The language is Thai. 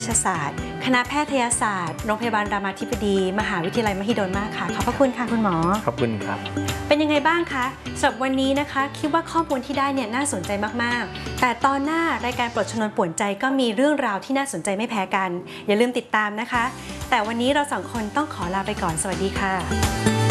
ศาสตร์คณะแพทยศาสตร์โรงพยาบาลรามาธิบดีมหาวิทยาลัยมหิดลมากค่ะขอบพระคุณค่ะคุณหมอขอบคุณครับเป็นยังไงบ้างคะสำหรับวันนี้นะคะคิดว่าข้อมูลที่ได้เนี่ยน่าสนใจมากๆแต่ตอนหน้ารายการปลดชนวนป่วนใจก็มีเรื่องราวที่น่าสนใจไม่แพ้กันอย่าลืมติดตามนะคะแต่วันนี้เราสองคนต้องขอลาไปก่อนสวัสดีค่ะ